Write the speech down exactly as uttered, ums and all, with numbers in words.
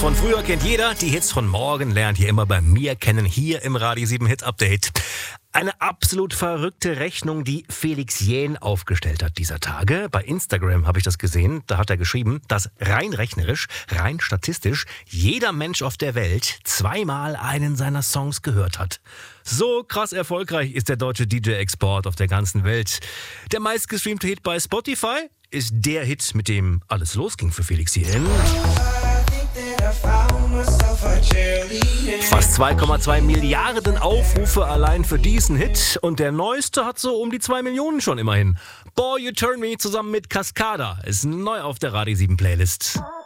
von früher kennt jeder, die Hits von morgen lernt ihr immer bei mir kennen, hier im Radio sieben Hit Update. Eine absolut verrückte Rechnung, die Felix Jähn aufgestellt hat dieser Tage. Bei Instagram habe ich das gesehen. Da hat er geschrieben, dass rein rechnerisch, rein statistisch jeder Mensch auf der Welt zweimal einen seiner Songs gehört hat. So krass erfolgreich ist der deutsche D J-Export auf der ganzen Welt. Der meistgestreamte Hit bei Spotify ist der Hit, mit dem alles losging für Felix Jähn. Fast zwei Komma zwei Milliarden Aufrufe allein für diesen Hit und der neueste hat so um die zwei Millionen schon immerhin. Boy You Turn Me zusammen mit Cascada ist neu auf der Radio sieben Playlist.